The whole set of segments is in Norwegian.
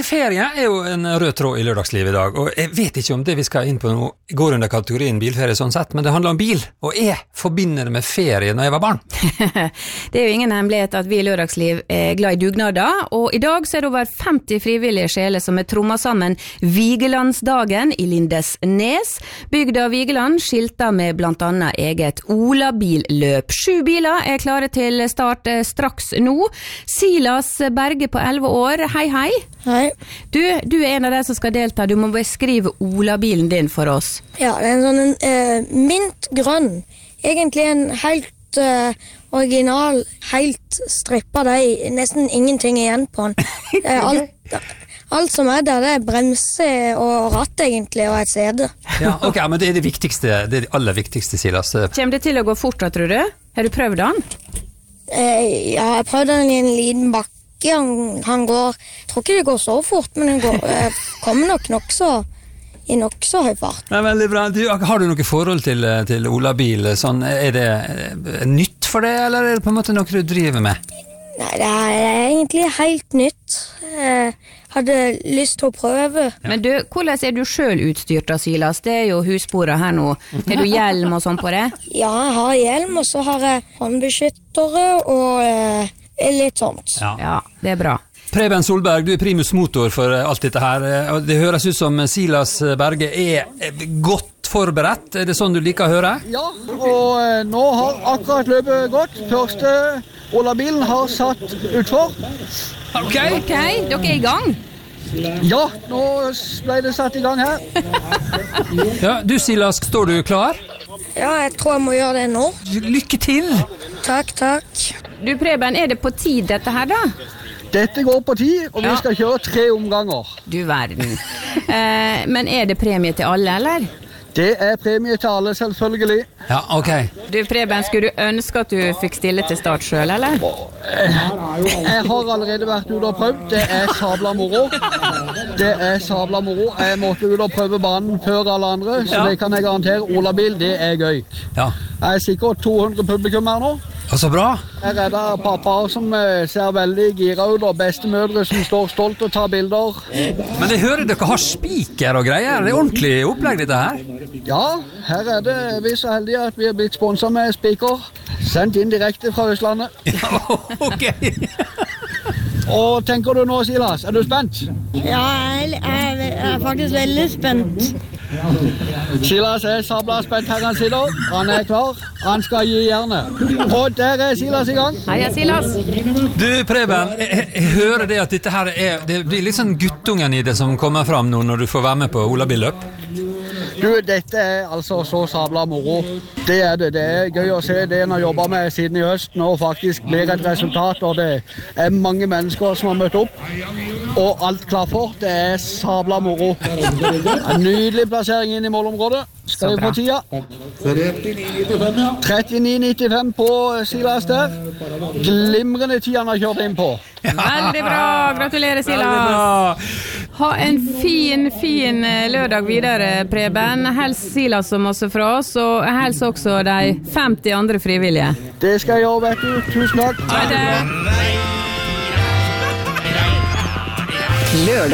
Ferie er jo en rød tråd i lørdagslivet i dag, og jeg vet ikke om det vi skal inn på nå går under kategorien bilferie sånn sett, men det handler om bil, og jeg forbinder det med ferie når jeg var barn. Det er jo ingen hemmelighet at vi i lørdagsliv er glad i dugnader, og i dag så er det over 50 frivillige sjeler som er trommet sammen Vigelandsdagen i Lindesnes. Bygda Vigeland skilter med blant annet eget Olabilløp. 7 biler er klare til start straks nå. Silas Berge på 11 år, hei hei. Hei. Du er en av de som skal delta, du må beskrive Olabilen din for oss. Ja, det er en sånn mintgrønn. Egentlig en helt original, helt strippa. Det er nesten ingenting igjen på den. Det er alt som er der, det er bremse og ratt egentlig, og et sete. Ja, ok, men det er det viktigste, det er det aller viktigste, Silas. Kommer det til å gå fort, tror du? Har du prøvd den? Ja, jeg prøvde den i en liten bakke. Han går, jeg tror ikke det går så fort, men han kommer nok i nokså høy fart. Det er veldig bra. Har du noe forhold til Olabil? Sånn, er det nytt for deg, eller er det på en måte noe du driver med? Nei, det er egentlig helt nytt. Jeg hadde lyst til å prøve. Men du, hvordan er du selv utstyrt av Silas? Det er jo husbordet her nå. Har du hjelm og sånn på det? Ja, jeg har hjelm, og så har jeg håndbeskyttere og litt sånt. Ja, det er bra. Preben Solberg, du er primus motor for alt dette her. Det høres ut som Silas Berge er godt forberedt. Er det sånn du liker å høre? Ja, og nå har akkurat løpet gått. Første Olabilen har satt utfor. Ok, dere er i gang? Ja, nå ble det satt i gang her. Ja, du Silas, står du klar? Ja, jeg tror jeg må gjøre det nå. Lykke til! Takk. Du Preben, er det på tid dette her da? Dette går på 10, og vi skal kjøre 3 omganger. Du verden. Men er det premie til alle, eller? Det er premie til alle, selvfølgelig. Ja, ok. Du Preben, skulle du ønske at du fikk stille til start selv, eller? Jeg har allerede vært ute og prøvd. Det er sabla moro. Jeg måtte ut og prøve banen før alle andre, så det kan jeg garantere. Olabil, det er gøy. Ja. Jeg er sikkert 200 publikum her nå. Så bra. Her er det pappaer som ser veldig gira ut, og bestemødre som står stolt og tar bilder. Men jeg hører dere har spiker og greier. Det er ordentlig opplegg dette her. Ja, her er det vi så heldige at vi har blitt sponset med spiker. Sendt inn direkte fra Østlandet. Ja, ok. Og tenker du nå, Silas? Er du spent? Ja, jeg er faktisk veldig spent. Silas er sabla spent her han sitter. Han er klar. Han skal gi jernet. Og der er Silas i gang. Hei, Silas. Du, Preben, jeg hører det at dette her det blir litt sånn guttungen i det som kommer fram nå når du får være med på Olabilløp. Du, dette er altså så sabla moro. Det er det. Det er gøy å se det en har jobbet med siden i høst, nå faktisk blir et resultat, og det er mange mennesker som har møtt opp, og alt klaffer. Det er sabla moro. En nydelig plassering inn i målområdet. Skal vi få tida? 39,95 på Silas der. Glimrende tid han har kjørt inn på. Veldig bra, gratulerer Silas. Ha en fin lørdag videre, Preben. Hels Silas som også fra oss, og hels også de 50 andre frivillige. Det skal jeg gjøre, vet du. Tusen takk. Ha det.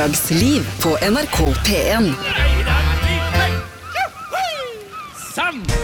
Lørdagsliv på NRK P1. Sam!